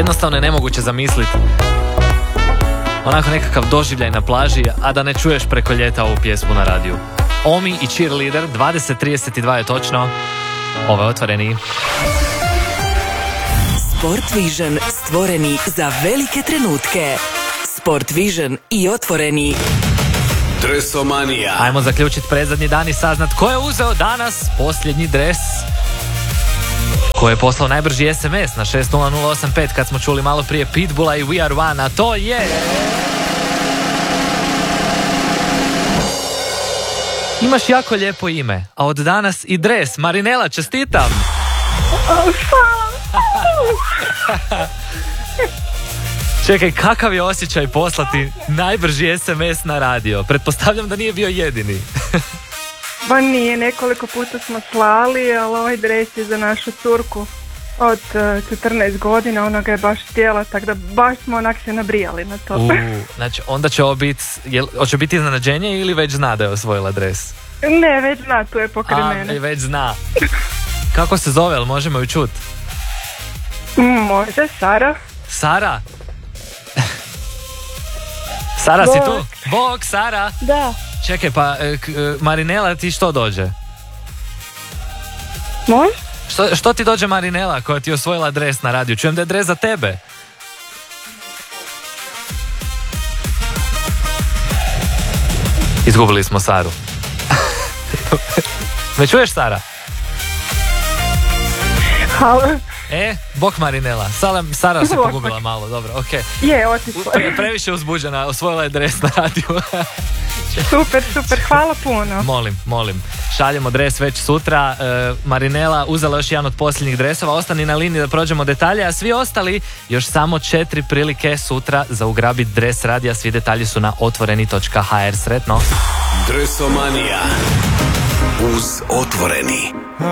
Jednostavno je nemoguće zamisliti onako nekakav doživljaj na plaži, a da ne čuješ preko ljeta ovu pjesmu na radiju. Omi i Cheerleader, 20:32 je točno. Ovo je Otvoreni. Sport Vision, stvoreni za velike trenutke. Sport Vision i Otvoreni. Dresomanija. Ajmo zaključiti predzadnji dan i saznat ko je uzeo danas posljednji dres. Ko je poslao najbrži SMS na 60085 kad smo čuli malo prije Pitbulla i We Are One, a to je... Imaš jako lijepo ime, a od danas i dres. Marinela, čestitam! Čekaj, kakav je osjećaj poslati najbrži SMS na radio? Pretpostavljam da nije bio jedini. Ba nije, nekoliko puta smo slali, ali ovaj dres je za našu curku od 14 godina, ona ga je baš htjela, tako da baš smo onak se nabrijali na to. Znači, onda će ovo biti, hoće biti iznenađenje ili već zna da je osvojila dres? Ne, već zna, tu je pokraj mene. Već zna. Kako se zove, ali možemo ju čuti? Može, Sara. Sara? Sara, si tu? Bog, Sara. Da. Čekaj, pa Marinela, ti što dođe? Može? Što ti dođe Marinela koja ti je osvojila dres na radiju? Čujem da je dres za tebe. Izgubili smo Saru. Me čuješ, Sara? Halo. Bok Marinela. Sara se pogubila malo, dobro, okej. Je, otišla. Previše uzbuđena, osvojila je dres na radiju. Super, hvala puno. Molim. Šaljemo dres već sutra. Marinela uzela još jedan od posljednjih dresova. Ostani na liniji da prođemo detalje, a svi ostali još samo 4 prilike sutra za ugrabiti dres radija. Svi detalji su na otvoreni.hr. Sretno. Dresomanija uz Otvoreni.